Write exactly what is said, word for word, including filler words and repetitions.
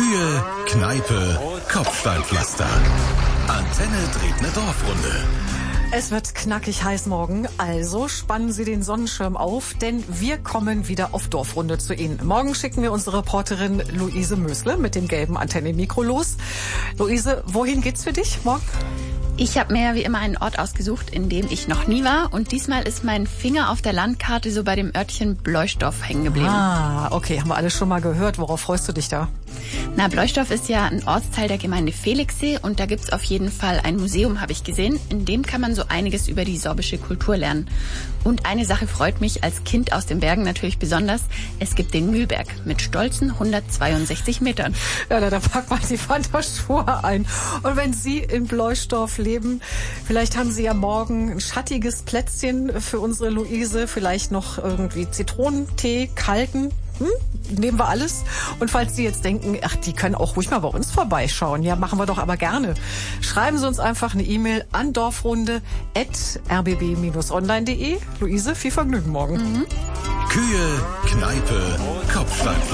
Kühe, Kneipe, Kopfsteinpflaster. Antenne dreht eine Dorfrunde. Es wird knackig heiß morgen, also spannen Sie den Sonnenschirm auf, denn wir kommen wieder auf Dorfrunde zu Ihnen. Morgen schicken wir unsere Reporterin Luise Mösle mit dem gelben Antenne-Mikro los. Luise, wohin geht's für dich morgen? Ich habe mir wie immer einen Ort ausgesucht, in dem ich noch nie war. Und diesmal ist mein Finger auf der Landkarte so bei dem Örtchen Bloisdorf hängen geblieben. Ah, okay, haben wir alles schon mal gehört. Worauf freust du dich da? Na, Bloisdorf ist ja ein Ortsteil der Gemeinde Felixsee und da gibt's auf jeden Fall ein Museum, habe ich gesehen. In dem kann man so einiges über die sorbische Kultur lernen. Und eine Sache freut mich als Kind aus den Bergen natürlich besonders. Es gibt den Mühlberg mit stolzen hundertzweiundsechzig Metern. Ja, da, da packt man die Wanderschuhe ein. Und wenn Sie in Bloisdorf leben, vielleicht haben Sie ja morgen ein schattiges Plätzchen für unsere Luise, vielleicht noch irgendwie Zitronentee, kalten. Hm? Nehmen wir alles. Und falls Sie jetzt denken, ach, die können auch ruhig mal bei uns vorbeischauen. Ja, machen wir doch aber gerne. Schreiben Sie uns einfach eine E-Mail an dorfrunde at r b b dash online punkt d e. Luise, viel Vergnügen morgen. Mhm. Kühe, Kneipe, Kopfsteinpflaster.